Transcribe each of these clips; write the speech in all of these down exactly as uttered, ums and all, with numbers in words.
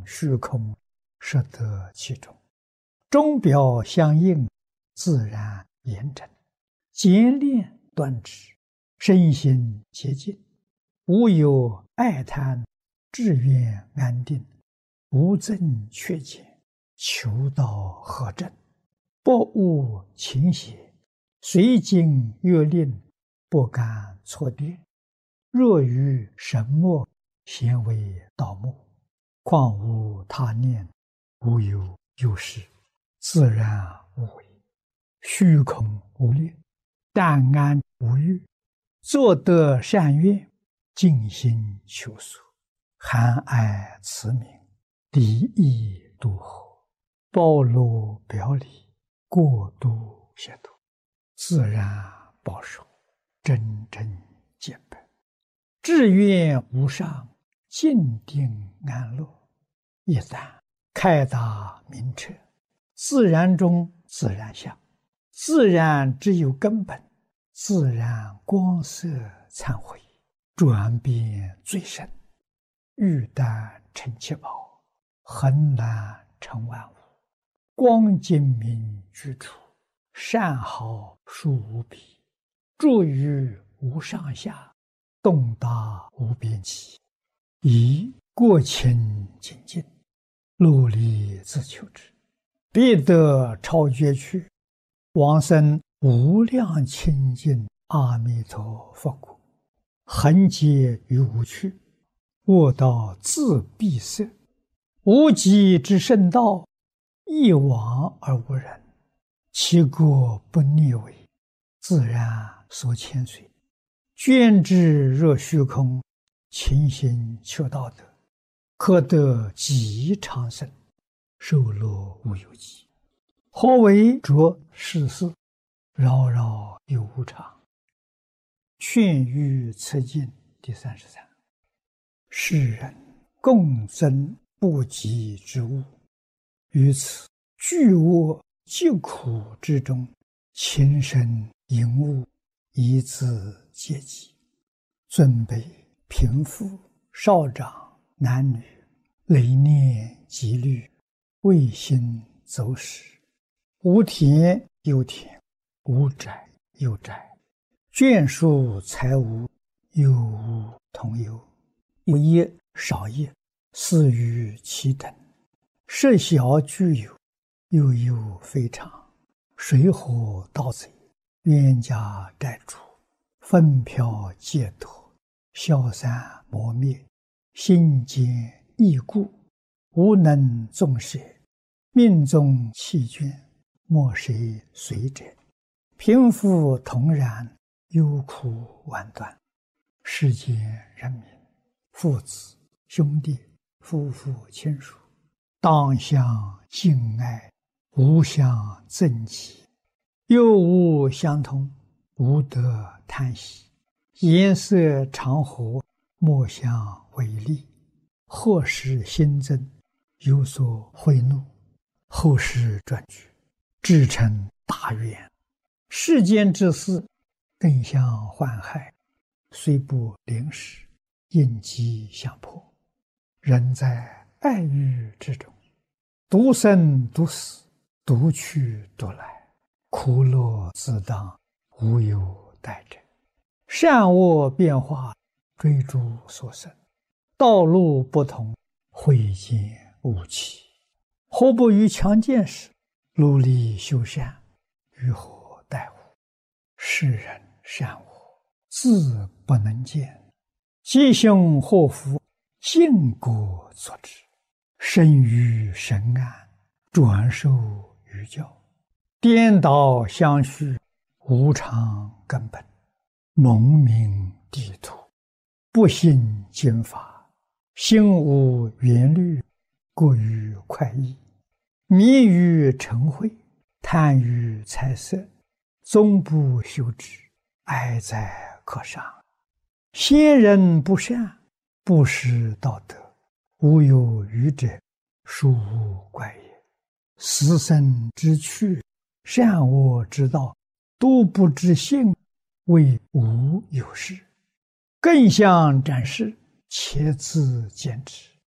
虚空，摄得其中。钟表相应，自然严整，简练端直，身心洁净，无有爱贪，志愿安定，无增缺减，求道合正，不误情邪，随经越令，不敢错跌。若于神墨，咸为盗墓，况无他念，无有有事，自然无为，虚空无念，淡安无欲，作得善愿，尽心求索，含爱慈悯，离意度合，包罗表里，过度协度，自然保守，真正见本，志愿无上，静定安乐。一旦开达明彻，自然中自然相，自然只有根本，自然光色忏悔，转变最深，玉丹成七宝，恒然成万物，光精明居处，善好殊无比，住于无上下，动达无边际，以过清精进，努力自求之，必得超绝去，往生无量清净阿弥陀佛国，恒劫于无趣，卧道自闭塞，无极之圣道，一往而无人，其国不逆违，自然所牵随，捐之若虚空，勤行求道德，可得极长生，寿乐无有极。何为着世事，扰扰有无常。劝喻此经第三十三。世人共争不及之物，于此巨恶疾苦之中，情深淫恶，以自阶级，尊卑贫富少长男女，累念积虑，未心走失，无田有田，无宅有宅，眷属财物，有无同有，有业少业，似于其等，设小具有，又有非常，水火盗贼，冤家债主，纷飘劫夺，消散磨灭，心坚易故，无能纵舍，命中弃眷，莫谁随者，贫富同然，忧苦万端。世间人民，父子兄弟，夫妇亲属，当相敬爱，无相憎忌，又无相通，无得贪喜，颜色常和，莫相违逆，或使心增，有所悔怒，后世转举，至成大愿。世间之事，更相患害，虽不临时，应机相迫。人在爱欲之中，独生独死，独去独来，苦乐自当，无有待者。善恶变化，追逐所生，道路不同，慧见无期。何不于强健时，努力修善，于何待乎？世人善恶，自不能见，吉凶祸福，尽果作之。生于神安，转受于教，颠倒相续，无常根本，蒙名地土，不信经法，心无缘虑，过于快意，迷于尘秽，贪于财色，终不修之，哀哉可伤。先人不善，不识道德，无有愚者，殊无怪也。死生之趣，善恶之道，都不知性，谓无有事。更相展示，且自见之。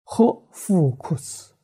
或复库此，